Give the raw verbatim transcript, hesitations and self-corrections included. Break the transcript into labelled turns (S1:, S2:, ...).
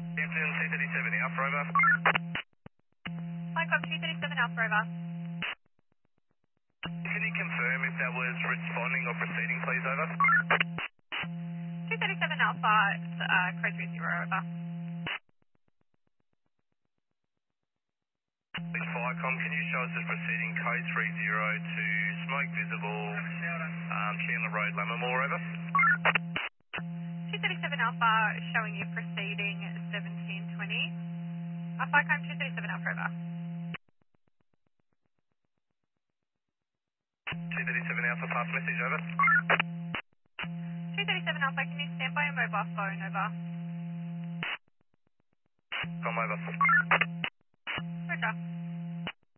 S1: Hampton two thirty-seven Alpha over.
S2: Flycom two thirty-seven Alpha over.
S1: Can you confirm if that was responding or proceeding, please, over?
S2: two thirty-seven Alpha, uh, code three zero over.
S1: Please, Flycom, can you show us as proceeding code three zero to smoke visible, um, Chandler Road, Lammermoor, over?
S2: two thirty-seven Alpha showing you proceeding seventeen twenty. Uh, Flycom two thirty-seven Alpha over.
S1: two thirty-seven Alpha, pass message, over.
S2: two thirty-seven Alpha, can you stand by your mobile phone over?
S1: Come over.
S2: Roger.